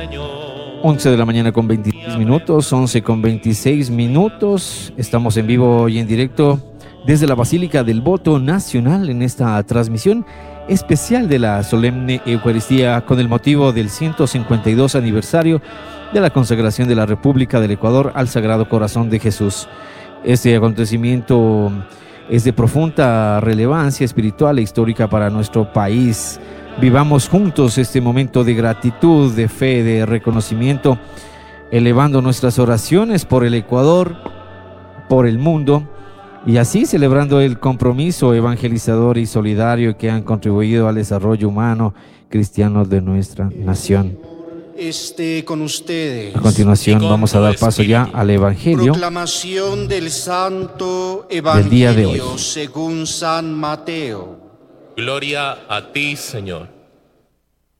11 de la mañana con 26 minutos, 11 con 26 minutos. Estamos en vivo y en directo desde la Basílica del Voto Nacional en esta transmisión especial de la solemne Eucaristía con el motivo del 152 aniversario de la consagración de la República del Ecuador al Sagrado Corazón de Jesús. Este acontecimiento es de profunda relevancia espiritual e histórica para nuestro país. Vivamos juntos este momento de gratitud, de fe, de reconocimiento, elevando nuestras oraciones por el Ecuador, por el mundo, y así celebrando el compromiso evangelizador y solidario que han contribuido al desarrollo humano cristiano de nuestra nación. Esté con ustedes. A continuación vamos a dar paso ya al Evangelio. Proclamación del Santo Evangelio del día de hoy. según San Mateo. Gloria a ti, Señor.